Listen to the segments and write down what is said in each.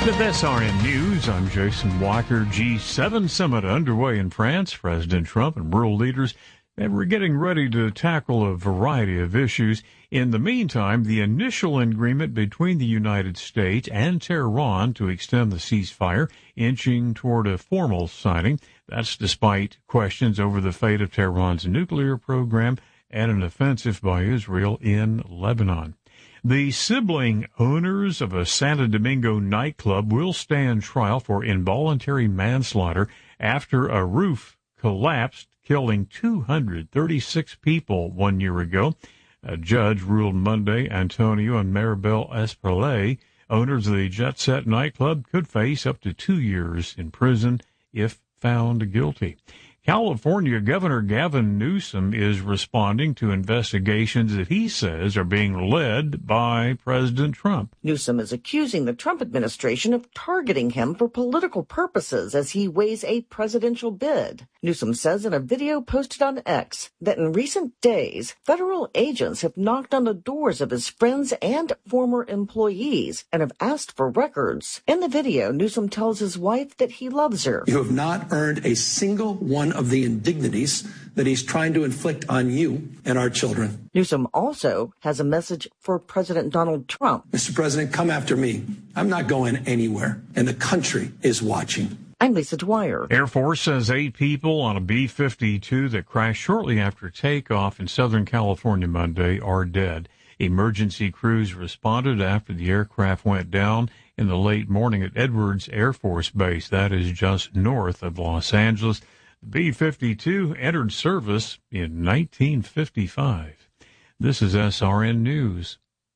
With SRN News, I'm Jason Walker. G7 summit underway in France. President Trump and world leaders were getting ready to tackle a variety of issues. In the meantime, the initial agreement between the United States and Tehran to extend the ceasefire inching toward a formal signing. That's despite questions over the fate of Tehran's nuclear program and an offensive by Israel in Lebanon. The sibling owners of a Santo Domingo nightclub will stand trial for involuntary manslaughter after a roof collapsed, killing 236 people 1 year ago. A judge ruled Monday Antonio and Maribel Espelay, owners of the Jet Set nightclub, could face up to 2 years in prison if found guilty. California Governor Gavin Newsom is responding to investigations that he says are being led by President Trump. Newsom is accusing the Trump administration of targeting him for political purposes as he weighs a presidential bid. Newsom says in a video posted on X that in recent days, federal agents have knocked on the doors of his friends and former employees and have asked for records. In the video, Newsom tells his wife that he loves her. You have not earned a single one of the indignities that he's trying to inflict on you and our children. Newsom also has a message for President Donald Trump. Mr. President, come after me. I'm not going anywhere, and the country is watching. I'm Lisa Dwyer. Air Force says 8 people on a B-52 that crashed shortly after takeoff in Southern California Monday are dead. Emergency crews responded after the aircraft went down in the late morning at Edwards Air Force Base. That is just north of Los Angeles. The B-52 entered service in 1955. This is SRN News.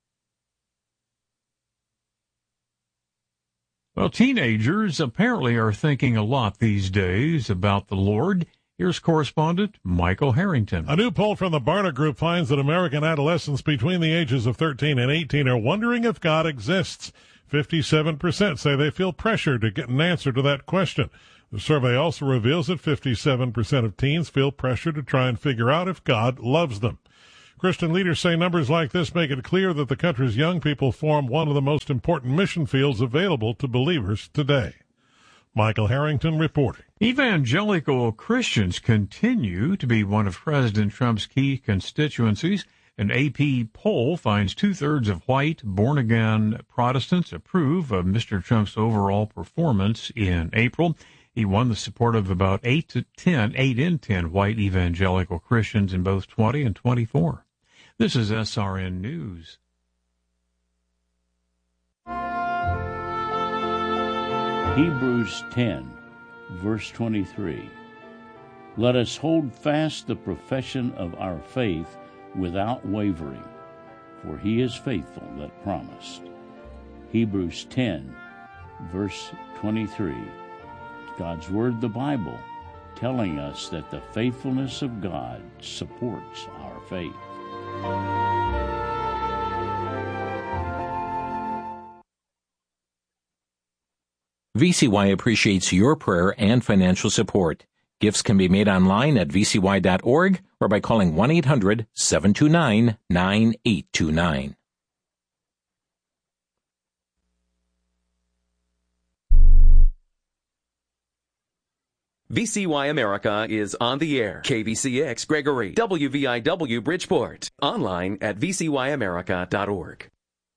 Well, teenagers apparently are thinking a lot these days about the Lord. Here's correspondent Michael Harrington. A new poll from the Barna Group finds that American adolescents between the ages of 13 and 18 are wondering if God exists. 57% say they feel pressure to get an answer to that question. The survey also reveals that 57% of teens feel pressure to try and figure out if God loves them. Christian leaders say numbers like this make it clear that the country's young people form one of the most important mission fields available to believers today. Michael Harrington reporting. Evangelical Christians continue to be one of President Trump's key constituencies. An AP poll finds 2/3 of white, born-again Protestants approve of Mr. Trump's overall performance in April. He won the support of about 8 in 10 white evangelical Christians in both 20 and 24. This is SRN News. Hebrews 10, verse 23. Let us hold fast the profession of our faith without wavering, for he is faithful that promised. Hebrews 10, verse 23. God's Word, the Bible, telling us that the faithfulness of God supports our faith. VCY appreciates your prayer and financial support. Gifts can be made online at vcy.org or by calling 1-800-729-9829. VCY America is on the air. KBCX Gregory, WVIW Bridgeport. Online at vcyamerica.org.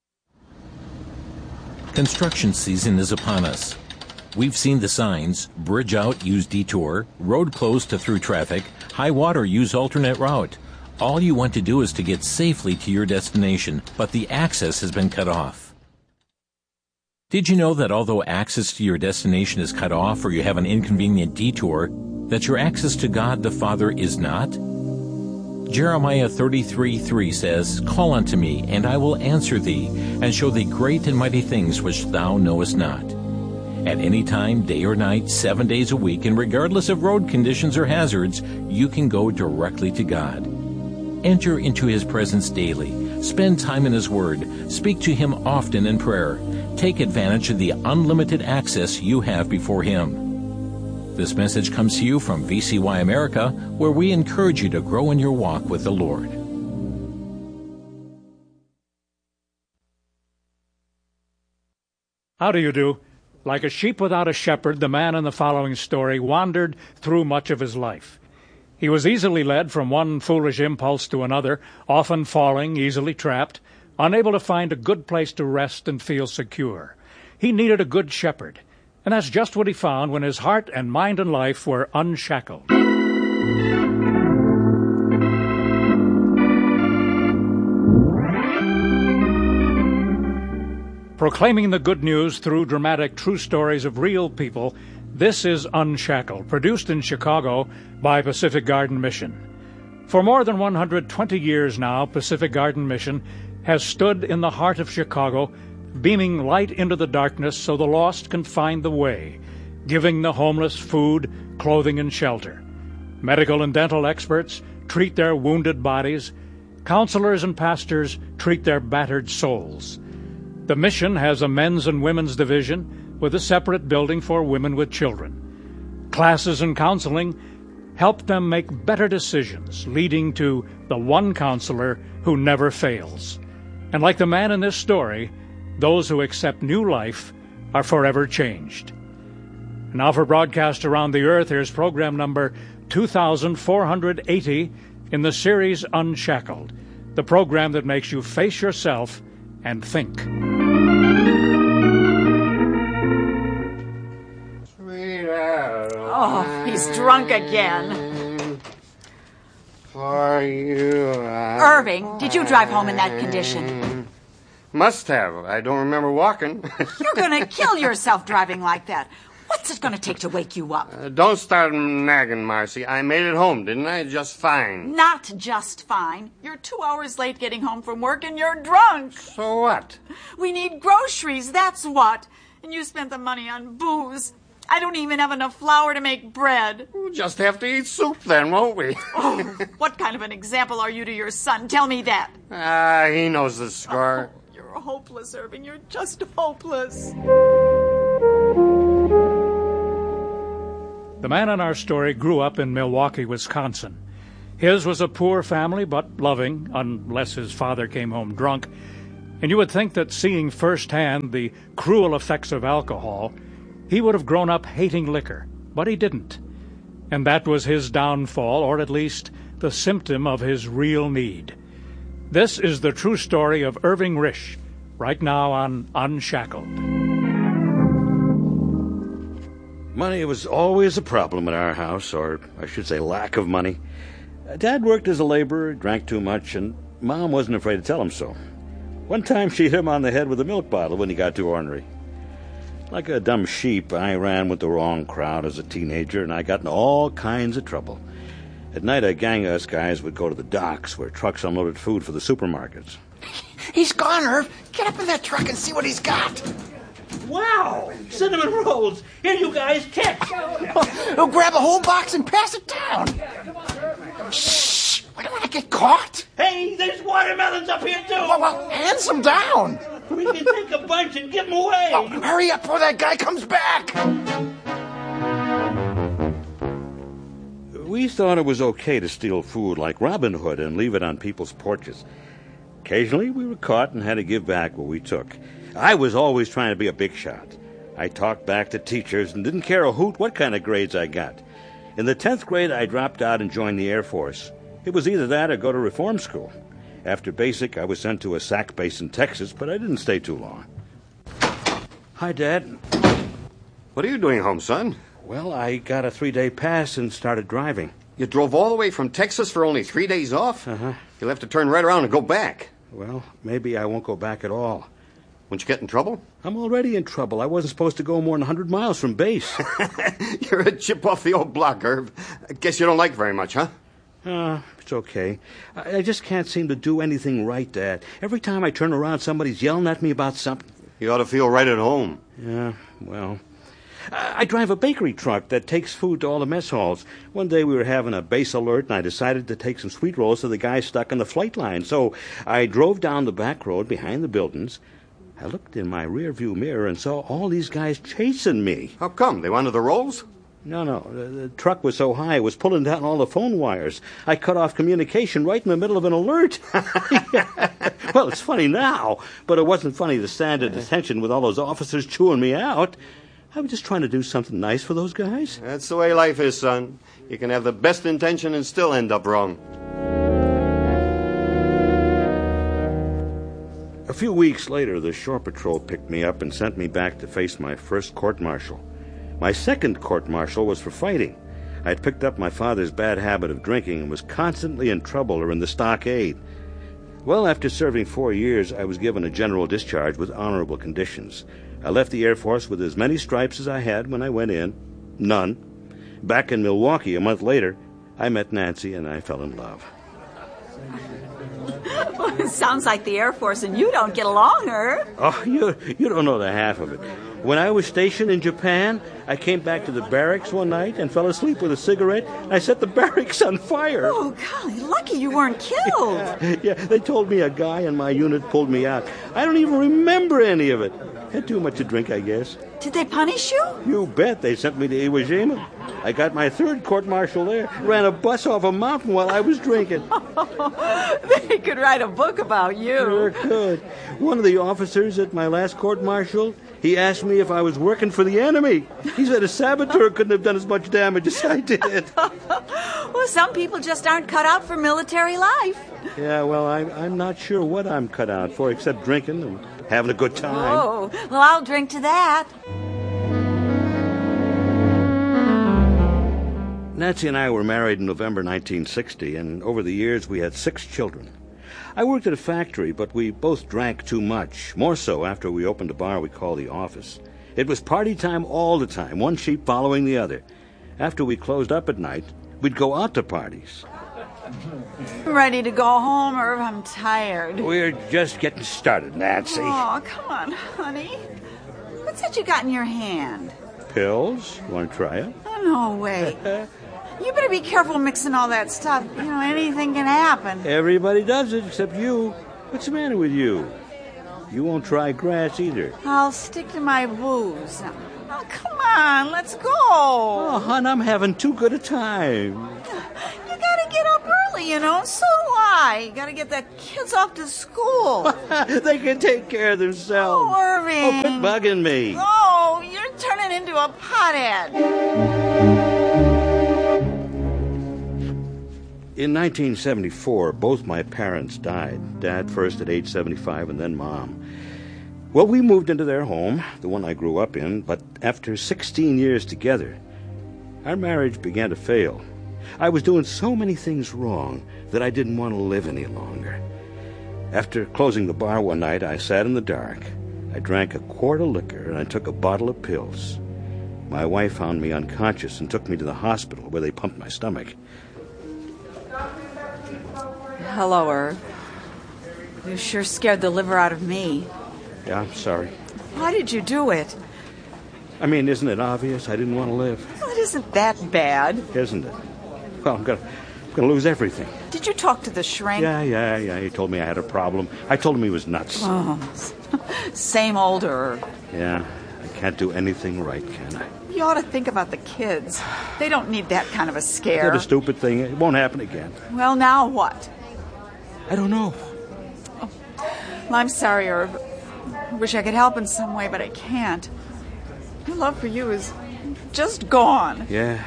Construction season is upon us. We've seen the signs: bridge out, use detour; road closed to through traffic; high water, use alternate route. All you want to do is to get safely to your destination, but the access has been cut off. Did you know that although access to your destination is cut off or you have an inconvenient detour, that your access to God the Father is not? Jeremiah 33:3 says, Call unto me, and I will answer thee, and show thee great and mighty things which thou knowest not. At any time, day or night, 7 days a week, and regardless of road conditions or hazards, you can go directly to God. Enter into His presence daily. Spend time in His Word. Speak to Him often in prayer. Take advantage of the unlimited access you have before Him. This message comes to you from VCY America, where we encourage you to grow in your walk with the Lord. How do you do? Like a sheep without a shepherd, the man in the following story wandered through much of his life. He was easily led from one foolish impulse to another, often falling, easily trapped, unable to find a good place to rest and feel secure. He needed a good shepherd, and that's just what he found when his heart and mind and life were unshackled. Proclaiming the good news through dramatic true stories of real people, this is Unshackled, produced in Chicago by Pacific Garden Mission. For more than 120 years now, Pacific Garden Mission has stood in the heart of Chicago, beaming light into the darkness so the lost can find the way, giving the homeless food, clothing, and shelter. Medical and dental experts treat their wounded bodies. Counselors and pastors treat their battered souls. The mission has a men's and women's division with a separate building for women with children. Classes and counseling help them make better decisions, leading to the one counselor who never fails. And like the man in this story, those who accept new life are forever changed. Now for broadcast around the earth, here's program number 2480 in the series Unshackled, the program that makes you face yourself and think. Oh, he's drunk again. For you. Irving, did you drive home in that condition? Must have. I don't remember walking. You're going to kill yourself driving like that. What's it going to take to wake you up? Don't start nagging, Marcy. I made it home, didn't I? Just fine. Not just fine. You're 2 hours late getting home from work and you're drunk. So what? We need groceries, that's what. And you spent the money on booze. I don't even have enough flour to make bread. We'll just have to eat soup then, won't we? Oh, what kind of an example are you to your son? Tell me that. He knows the score. Oh, you're hopeless, Irving. You're just hopeless. The man in our story grew up in Milwaukee, Wisconsin. His was a poor family, but loving, unless his father came home drunk. And you would think that seeing firsthand the cruel effects of alcohol, he would have grown up hating liquor, but he didn't. And that was his downfall, or at least the symptom of his real need. This is the true story of Irving Risch, right now on Unshackled. Money was always a problem at our house, or I should say lack of money. Dad worked as a laborer, drank too much, and Mom wasn't afraid to tell him so. One time she hit him on the head with a milk bottle when he got too ornery. Like a dumb sheep, I ran with the wrong crowd as a teenager, and I got in all kinds of trouble. At night, a gang of us guys would go to the docks where trucks unloaded food for the supermarkets. He's gone, Irv. Get up in that truck and see what he's got. Wow! Cinnamon rolls! Here, you guys, catch! He'll grab a whole box and pass it down. Shh! I don't want to get caught. Hey, there's watermelons up here, too! Well, hands them down. We can take a bunch and give them away. Oh, hurry up before that guy comes back. We thought it was okay to steal food like Robin Hood and leave it on people's porches. Occasionally, we were caught and had to give back what we took. I was always trying to be a big shot. I talked back to teachers and didn't care a hoot what kind of grades I got. In the 10th grade, I dropped out and joined the Air Force. It was either that or go to reform school. After basic, I was sent to a SAC base in Texas, but I didn't stay too long. Hi, Dad. What are you doing home, son? Well, I got a 3-day pass and started driving. You drove all the way from Texas for only 3 days off? Uh-huh. You'll have to turn right around and go back. Well, maybe I won't go back at all. Won't you get in trouble? I'm already in trouble. I wasn't supposed to go more than 100 miles from base. You're a chip off the old block, Irv. I guess you don't like very much, huh? It's okay. I just can't seem to do anything right, Dad. Every time I turn around, somebody's yelling at me about something. You ought to feel right at home. Yeah, well, I drive a bakery truck that takes food to all the mess halls. One day we were having a base alert, and I decided to take some sweet rolls to the guy stuck on the flight line. So I drove down the back road behind the buildings. I looked in my rearview mirror and saw all these guys chasing me. How come? They wanted the rolls? No. The truck was so high it was pulling down all the phone wires. I cut off communication right in the middle of an alert. Well, it's funny now, but it wasn't funny to stand at attention with all those officers chewing me out. I was just trying to do something nice for those guys. That's the way life is, son. You can have the best intention and still end up wrong. A few weeks later, the Shore Patrol picked me up and sent me back to face my first court-martial. My second court-martial was for fighting. I had picked up my father's bad habit of drinking and was constantly in trouble or in the stockade. Well, after serving 4 years, I was given a general discharge with honorable conditions. I left the Air Force with as many stripes as I had when I went in. None. Back in Milwaukee a month later, I met Nancy and I fell in love. Well, it sounds like the Air Force and you don't get along, Herb. Oh, you don't know the half of it. When I was stationed in Japan, I came back to the barracks one night and fell asleep with a cigarette. I set the barracks on fire. Oh, golly, lucky you weren't killed. Yeah, they told me a guy in my unit pulled me out. I don't even remember any of it. Had too much to drink, I guess. Did they punish you? You bet. They sent me to Iwo Jima. I got my third court-martial there. Ran a bus off a mountain while I was drinking. They could write a book about you. Sure could. One of the officers at my last court-martial, he asked me if I was working for the enemy. He said a saboteur couldn't have done as much damage as I did. Well, some people just aren't cut out for military life. Yeah, well, I'm not sure what I'm cut out for except drinking and having a good time. Oh, well, I'll drink to that. Nancy and I were married in November 1960, and over the years we had 6 children. I worked at a factory, but we both drank too much, more so after we opened a bar we call the office. It was party time all the time, one sheep following the other. After we closed up at night, we'd go out to parties. I'm ready to go home, Irv. I'm tired. We're just getting started, Nancy. Oh, come on, honey. What's that you got in your hand? Pills? You want to try it? Oh, no way. You better be careful mixing all that stuff. You know, anything can happen. Everybody does it except you. What's the matter with you? You won't try grass either. I'll stick to my booze. Oh, come on, let's go. Oh, hon, I'm having too good a time. You gotta get up early, you know. So do I. You gotta get the kids off to school. They can take care of themselves. Oh, Irving. Oh, quit bugging me. Oh, you're turning into a pothead. In 1974, both my parents died. Dad first at age 75 and then Mom. Well, we moved into their home, the one I grew up in, but after 16 years together, our marriage began to fail. I was doing so many things wrong that I didn't want to live any longer. After closing the bar one night, I sat in the dark. I drank a quart of liquor and I took a bottle of pills. My wife found me unconscious and took me to the hospital where they pumped my stomach. Hello, Irv. You sure scared the liver out of me. Yeah, I'm sorry. Why did you do it? I mean, isn't it obvious? I didn't want to live. Well, it isn't that bad. Isn't it? Well, I'm gonna lose everything. Did you talk to the shrink? Yeah. He told me I had a problem. I told him he was nuts. Oh, same old Irv. Yeah, I can't do anything right, can I? You ought to think about the kids. They don't need that kind of a scare. Did a stupid thing. It won't happen again. Well, now what? I don't know. Oh, well, I'm sorry, Irv. I wish I could help in some way, but I can't. My love for you is just gone. Yeah.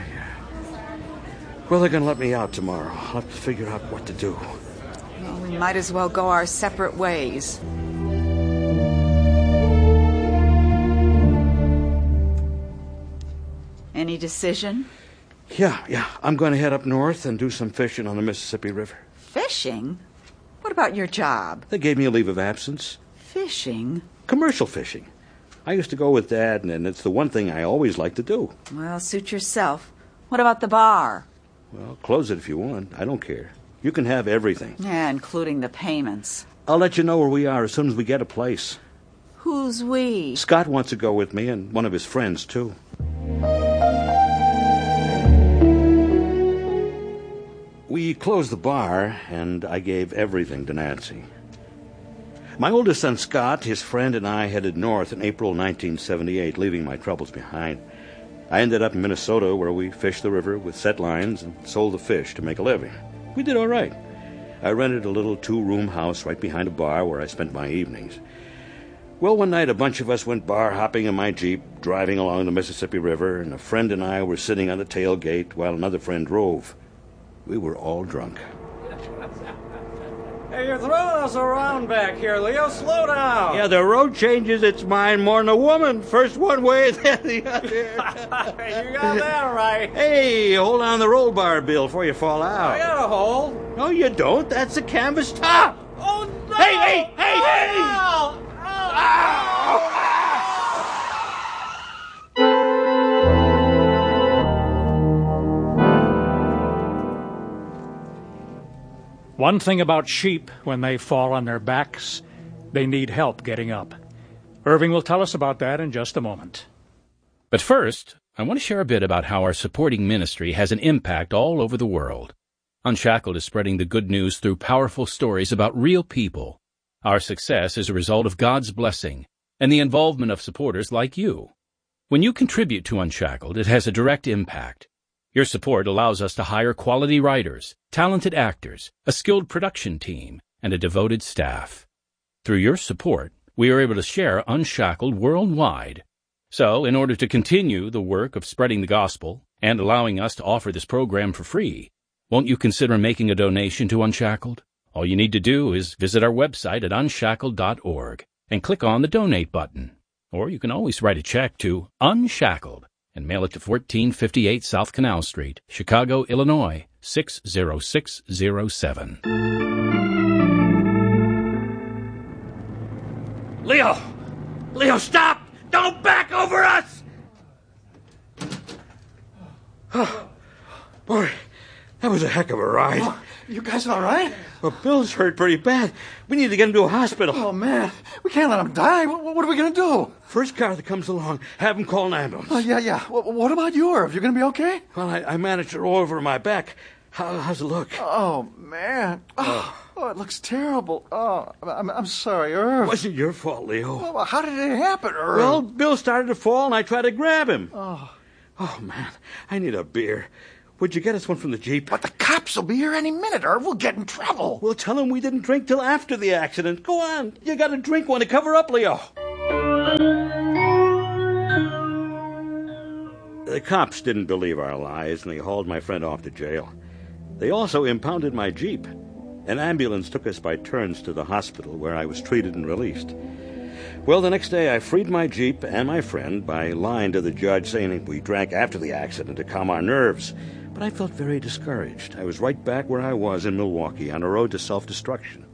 Well, they're going to let me out tomorrow. I'll have to figure out what to do. Well, we might as well go our separate ways. Any decision? Yeah. I'm going to head up north and do some fishing on the Mississippi River. Fishing? What about your job? They gave me a leave of absence. Fishing? Commercial fishing. I used to go with Dad, and it's the one thing I always liked to do. Well, suit yourself. What about the bar? Well, close it if you want. I don't care. You can have everything. Yeah, including the payments. I'll let you know where we are as soon as we get a place. Who's we? Scott wants to go with me, and one of his friends, too. We closed the bar, and I gave everything to Nancy. My oldest son, Scott, his friend, and I headed north in April 1978, leaving my troubles behind. I ended up in Minnesota, where we fished the river with set lines and sold the fish to make a living. We did all right. I rented a little 2-room house right behind a bar where I spent my evenings. Well, one night a bunch of us went bar hopping in my Jeep, driving along the Mississippi River, and a friend and I were sitting on the tailgate while another friend drove. We were all drunk. Hey, you're throwing us around back here, Leo. Slow down. Yeah, the road changes its mind more than a woman. First one way, then the other. You got that right. Hey, hold on the roll bar, Bill, before you fall out. I got a hold. No, you don't. That's the canvas top. Oh, no! Hey! Oh, no! One thing about sheep, when they fall on their backs, they need help getting up. Irving will tell us about that in just a moment. But first, I want to share a bit about how our supporting ministry has an impact all over the world. Unshackled is spreading the good news through powerful stories about real people. Our success is a result of God's blessing and the involvement of supporters like you. When you contribute to Unshackled, it has a direct impact. Your support allows us to hire quality writers, talented actors, a skilled production team, and a devoted staff. Through your support, we are able to share Unshackled worldwide. So, in order to continue the work of spreading the gospel and allowing us to offer this program for free, won't you consider making a donation to Unshackled? All you need to do is visit our website at unshackled.org and click on the Donate button. Or you can always write a check to Unshackled and mail it to 1458 South Canal Street, Chicago, Illinois, 60607. Leo! Leo, stop! Don't back over us! Oh, boy, that was a heck of a ride. Oh, you guys all right? Well, Bill's hurt pretty bad. We need to get him to a hospital. Oh, man. We can't let him die. What are we going to do? First car that comes along, have him call an ambulance. Oh, yeah. What about you, Irv? You going to be okay? Well, I managed to roll over my back. How's it look? Oh, man. Oh, it looks terrible. Oh, I'm sorry, Irv. It wasn't your fault, Leo. Well, how did it happen, Irv? Well, Bill started to fall, and I tried to grab him. Oh, man. I need a beer. Would you get us one from the Jeep? But the cops will be here any minute, Irv. We'll get in trouble. We'll tell them we didn't drink till after the accident. Go on. You got to drink one to cover up, Leo. The cops didn't believe our lies, and they hauled my friend off to jail. They also impounded my Jeep. An ambulance took us by turns to the hospital, where I was treated and released. Well, the next day I freed my Jeep and my friend by lying to the judge saying we drank after the accident to calm our nerves. But I felt very discouraged. I was right back where I was in Milwaukee on a road to self-destruction.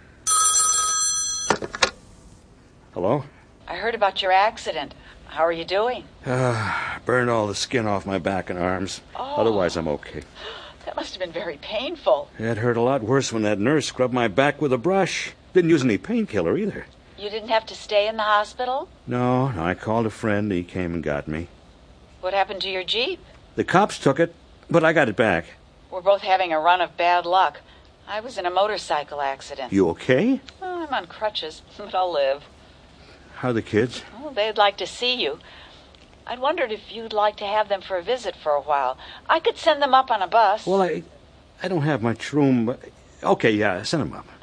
Hello? I heard about your accident. How are you doing? Burned all the skin off my back and arms. Oh. Otherwise, I'm okay. That must have been very painful. It hurt a lot worse when that nurse scrubbed my back with a brush. Didn't use any painkiller either. You didn't have to stay in the hospital? No, I called a friend. He came and got me. What happened to your Jeep? The cops took it, but I got it back. We're both having a run of bad luck. I was in a motorcycle accident. You okay? Oh, I'm on crutches, but I'll live. How are the kids? Oh, they'd like to see you. I'd wondered if you'd like to have them for a visit for a while. I could send them up on a bus. Well, I don't have much room, but... Okay, yeah, send them up.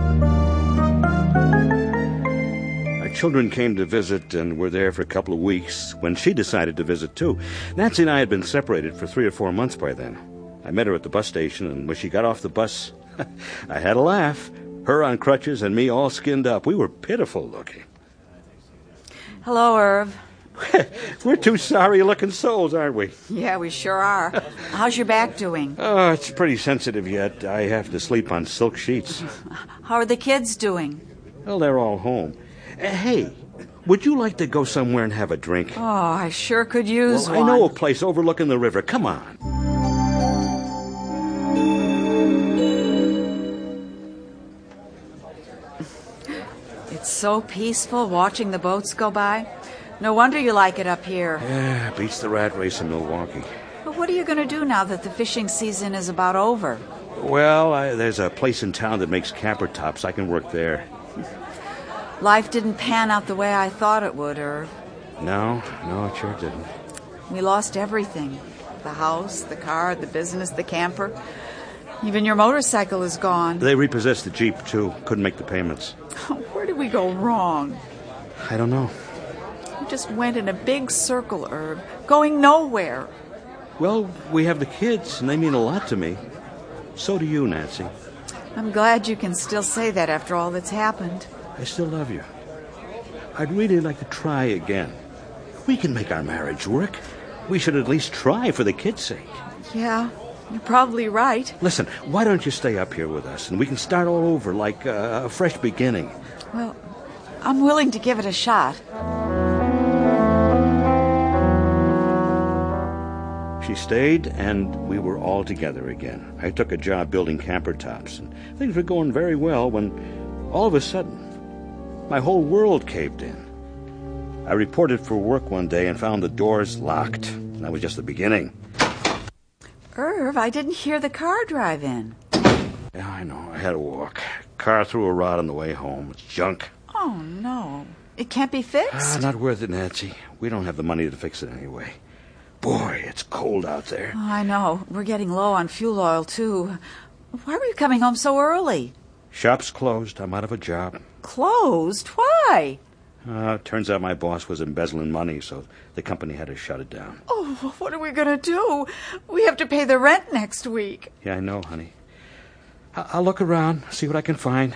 Our children came to visit and were there for a couple of weeks when she decided to visit, too. Nancy and I had been separated for 3 or 4 months by then. I met her at the bus station, and when she got off the bus, I had a laugh. Her on crutches and me all skinned up. We were pitiful looking. Hello, Irv. We're two sorry-looking souls, aren't we? Yeah, we sure are. How's your back doing? Oh, it's pretty sensitive yet. I have to sleep on silk sheets. How are the kids doing? Well, they're all home. Hey, would you like to go somewhere and have a drink? Oh, I sure could use one. I know a place overlooking the river. Come on. It's so peaceful watching the boats go by. No wonder you like it up here. Yeah, beats the rat race in Milwaukee. But what are you going to do now that the fishing season is about over? Well, there's a place in town that makes camper tops. I can work there. Life didn't pan out the way I thought it would, Irv. No, it sure didn't. We lost everything. The house, the car, the business, the camper. Even your motorcycle is gone. They repossessed the Jeep, too. Couldn't make the payments. Where did we go wrong? I don't know. We just went in a big circle, Irv, going nowhere. Well, we have the kids, and they mean a lot to me. So do you, Nancy. I'm glad you can still say that after all that's happened. I still love you. I'd really like to try again. We can make our marriage work. We should at least try for the kids' sake. Yeah, you're probably right. Listen, why don't you stay up here with us, and we can start all over like a fresh beginning. Well, I'm willing to give it a shot. She stayed, and we were all together again. I took a job building camper tops, and things were going very well when, all of a sudden, my whole world caved in. I reported for work one day and found the doors locked. That was just the beginning. Irv, I didn't hear the car drive in. Yeah, I know. I had to walk. Car threw a rod on the way home. It's junk. Oh, no. It can't be fixed? Not worth it, Nancy. We don't have the money to fix it anyway. Boy, it's cold out there. Oh, I know. We're getting low on fuel oil, too. Why were you coming home so early? Shop's closed. I'm out of a job. Closed? Why? Turns out my boss was embezzling money, so the company had to shut it down. Oh, what are we going to do? We have to pay the rent next week. Yeah, I know, honey. I'll look around, see what I can find.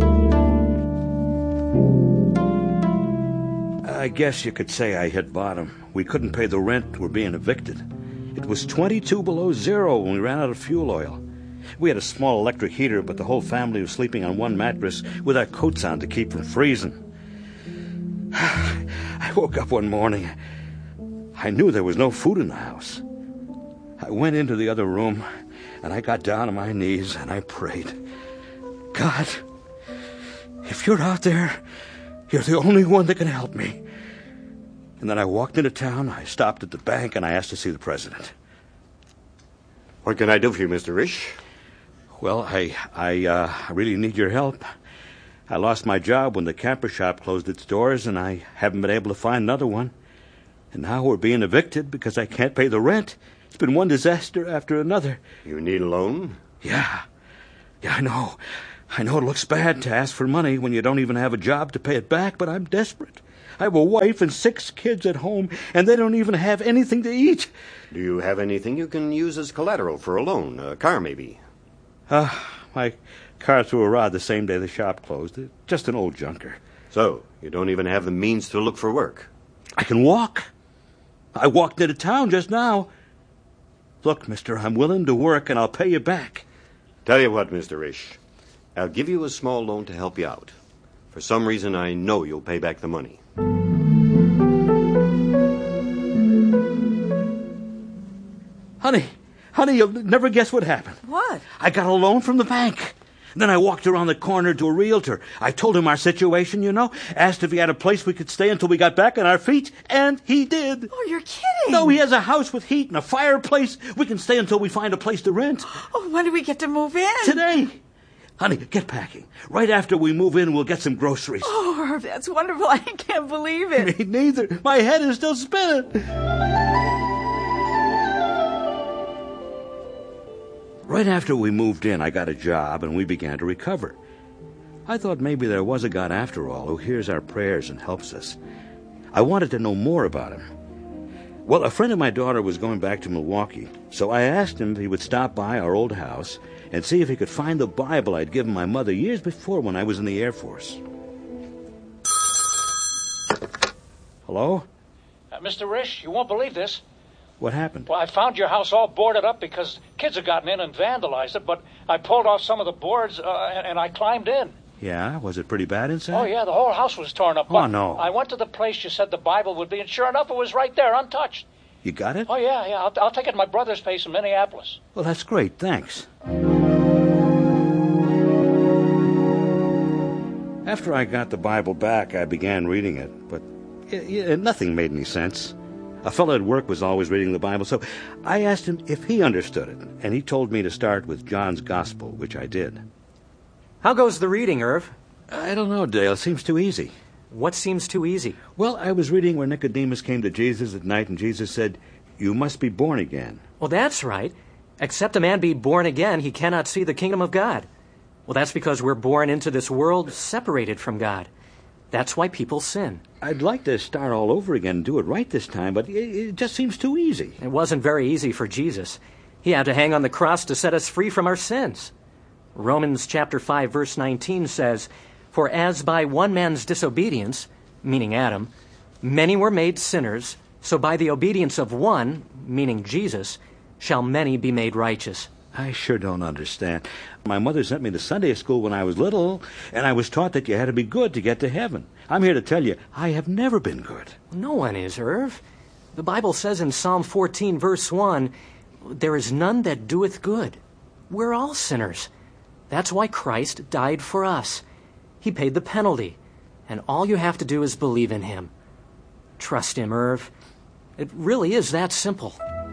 I guess you could say I hit bottom. We couldn't pay the rent. We're being evicted. It was 22 below zero when we ran out of fuel oil. We had a small electric heater, but the whole family was sleeping on one mattress with our coats on to keep from freezing. I woke up one morning. I knew there was no food in the house. I went into the other room, and I got down on my knees, and I prayed. God, if you're out there, you're the only one that can help me. And then I walked into town, I stopped at the bank, and I asked to see the president. What can I do for you, Mr. Risch? Well, I really need your help. I lost my job when the camper shop closed its doors, and I haven't been able to find another one. And now we're being evicted because I can't pay the rent. It's been one disaster after another. You need a loan? Yeah, I know. I know it looks bad to ask for money when you don't even have a job to pay it back, but I'm desperate. I have a wife and 6 kids at home, and they don't even have anything to eat. Do you have anything you can use as collateral for a loan? A car, maybe? My car threw a rod the same day the shop closed. Just an old junker. So, you don't even have the means to look for work? I can walk. I walked into town just now. Look, mister, I'm willing to work, and I'll pay you back. Tell you what, Mr. Risch. I'll give you a small loan to help you out. For some reason, I know you'll pay back the money. Honey, you'll never guess what happened. What? I got a loan from the bank. Then I walked around the corner to a realtor. I told him our situation, asked if he had a place we could stay until we got back on our feet, and he did. Oh, you're kidding. No, he has a house with heat and a fireplace. We can stay until we find a place to rent. Oh, when do we get to move in? Today. Honey, get packing. Right after we move in, we'll get some groceries. Oh, Herb, that's wonderful. I can't believe it. Me neither. My head is still spinning. Right after we moved in, I got a job, and we began to recover. I thought maybe there was a God after all who hears our prayers and helps us. I wanted to know more about him. Well, a friend of my daughter was going back to Milwaukee, so I asked him if he would stop by our old house and see if he could find the Bible I'd given my mother years before when I was in the Air Force. Hello? Mr. Risch, you won't believe this. What happened? Well, I found your house all boarded up because kids had gotten in and vandalized it, but I pulled off some of the boards and I climbed in. Yeah? Was it pretty bad inside? Oh, yeah, the whole house was torn up. Oh, no. I went to the place you said the Bible would be, and sure enough, it was right there, untouched. You got it? Oh, yeah. I'll take it to my brother's place in Minneapolis. Well, that's great. Thanks. After I got the Bible back, I began reading it, but nothing made any sense. A fellow at work was always reading the Bible, so I asked him if he understood it, and he told me to start with John's Gospel, which I did. How goes the reading, Irv? I don't know, Dale. It seems too easy. What seems too easy? Well, I was reading where Nicodemus came to Jesus at night, and Jesus said, "You must be born again." Well, that's right. Except a man be born again, he cannot see the kingdom of God. Well, that's because we're born into this world separated from God. That's why people sin. I'd like to start all over again and do it right this time, but it just seems too easy. It wasn't very easy for Jesus. He had to hang on the cross to set us free from our sins. Romans chapter 5, verse 19 says, "For as by one man's disobedience, meaning Adam, many were made sinners, so by the obedience of one, meaning Jesus, shall many be made righteous." I sure don't understand. My mother sent me to Sunday school when I was little, and I was taught that you had to be good to get to heaven. I'm here to tell you, I have never been good. No one is, Irv. The Bible says in Psalm 14, verse 1, "There is none that doeth good." We're all sinners. That's why Christ died for us. He paid the penalty, and all you have to do is believe in him. Trust him, Irv. It really is that simple.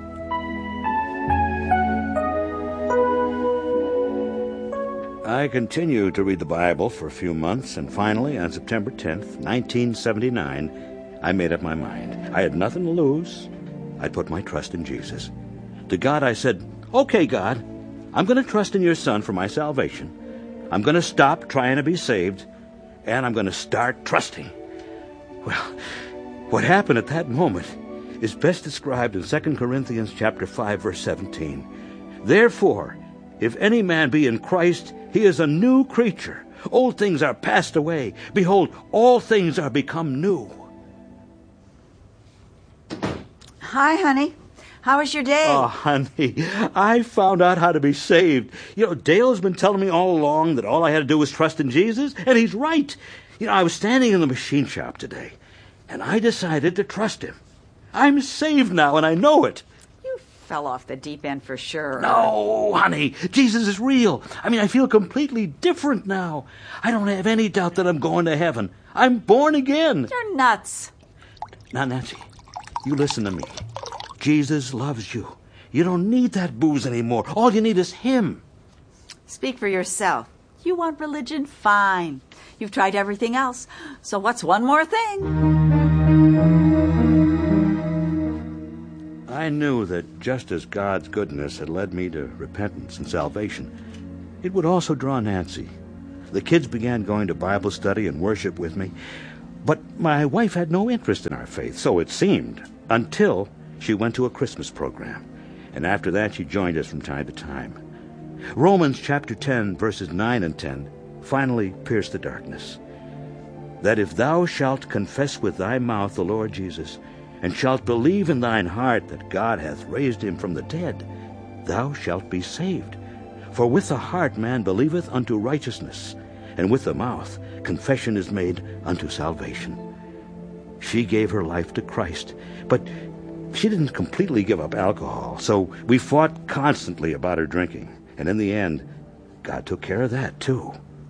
I continued to read the Bible for a few months, and finally, on September 10th, 1979, I made up my mind. I had nothing to lose. I'd put my trust in Jesus. To God, I said, "Okay, God, I'm going to trust in your Son for my salvation. I'm going to stop trying to be saved, and I'm going to start trusting." Well, what happened at that moment is best described in 2 Corinthians chapter 5, verse 17. "Therefore, if any man be in Christ, he is a new creature. Old things are passed away. Behold, all things are become new." Hi, honey. How was your day? Oh, honey, I found out how to be saved. Dale's been telling me all along that all I had to do was trust in Jesus, and he's right. I was standing in the machine shop today, and I decided to trust him. I'm saved now, and I know it. Fell off the deep end for sure. No, honey, Jesus is real. I feel completely different now. I don't have any doubt that I'm going to heaven. I'm born again. You're nuts. Now, Nancy, you listen to me. Jesus loves you. You don't need that booze anymore. All you need is him. Speak for yourself. You want religion? Fine. You've tried everything else. So what's one more thing? I knew that just as God's goodness had led me to repentance and salvation, it would also draw Nancy. The kids began going to Bible study and worship with me, but my wife had no interest in our faith, so it seemed, until she went to a Christmas program, and after that she joined us from time to time. Romans chapter 10, verses 9 and 10 finally pierced the darkness. "That if thou shalt confess with thy mouth the Lord Jesus, and shalt believe in thine heart that God hath raised him from the dead, thou shalt be saved. For with the heart man believeth unto righteousness, and with the mouth confession is made unto salvation." She gave her life to Christ, but she didn't completely give up alcohol, so we fought constantly about her drinking. And in the end, God took care of that, too.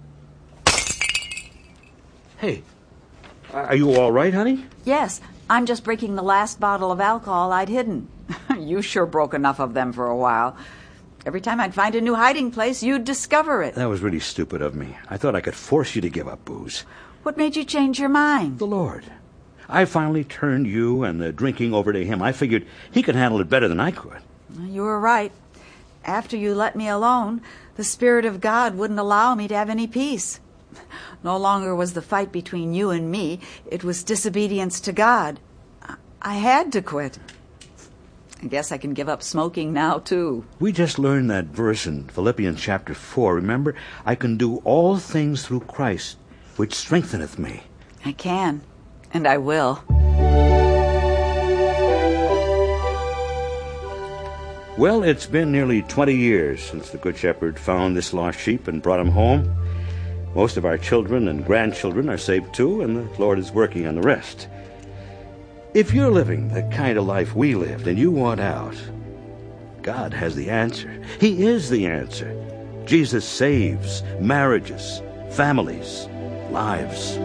Hey, are you all right, honey? Yes, I'm just breaking the last bottle of alcohol I'd hidden. You sure broke enough of them for a while. Every time I'd find a new hiding place, you'd discover it. That was really stupid of me. I thought I could force you to give up booze. What made you change your mind? The Lord. I finally turned you and the drinking over to him. I figured he could handle it better than I could. You were right. After you let me alone, the Spirit of God wouldn't allow me to have any peace. No longer was the fight between you and me. It was disobedience to God. I had to quit. I guess I can give up smoking now, too. We just learned that verse in Philippians chapter 4. Remember, I can do all things through Christ, which strengtheneth me. I can, and I will. Well, it's been nearly 20 years since the Good Shepherd found this lost sheep and brought him home. Most of our children and grandchildren are saved too, and the Lord is working on the rest. If you're living the kind of life we lived and you want out, God has the answer. He is the answer. Jesus saves marriages, families, lives.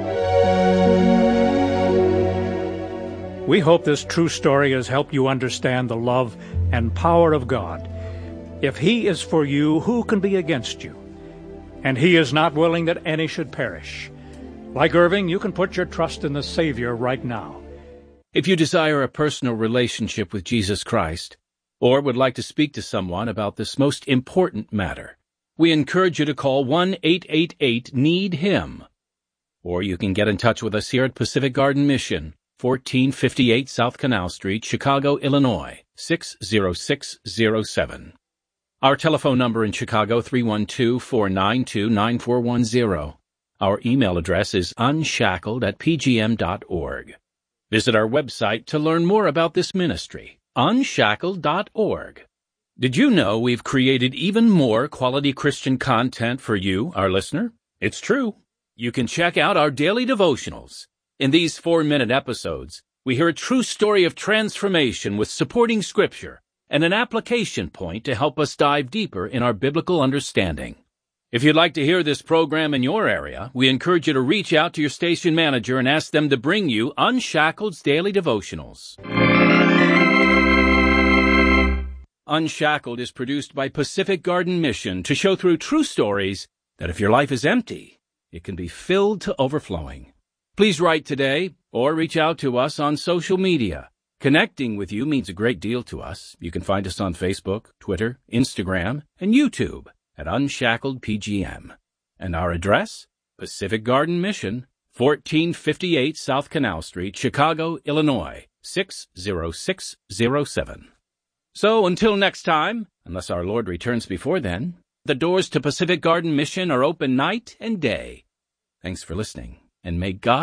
We hope this true story has helped you understand the love and power of God. If He is for you, who can be against you? And He is not willing that any should perish. Like Irving, you can put your trust in the Savior right now. If you desire a personal relationship with Jesus Christ, or would like to speak to someone about this most important matter, we encourage you to call 1-888-NEED-HIM. Or you can get in touch with us here at Pacific Garden Mission, 1458 South Canal Street, Chicago, Illinois, 60607. Our telephone number in Chicago, 312-492-9410. Our email address is unshackled@pgm.org. Visit our website to learn more about this ministry, unshackled.org. Did you know we've created even more quality Christian content for you, our listener? It's true. You can check out our daily devotionals. In these 4-minute episodes, we hear a true story of transformation with supporting scripture and an application point to help us dive deeper in our biblical understanding. If you'd like to hear this program in your area, we encourage you to reach out to your station manager and ask them to bring you Unshackled's Daily Devotionals. Unshackled is produced by Pacific Garden Mission to show through true stories that if your life is empty, it can be filled to overflowing. Please write today or reach out to us on social media. Connecting with you means a great deal to us. You can find us on Facebook, Twitter, Instagram, and YouTube at Unshackled PGM. And our address, Pacific Garden Mission, 1458 South Canal Street, Chicago, Illinois, 60607. So until next time, unless our Lord returns before then, the doors to Pacific Garden Mission are open night and day. Thanks for listening, and may God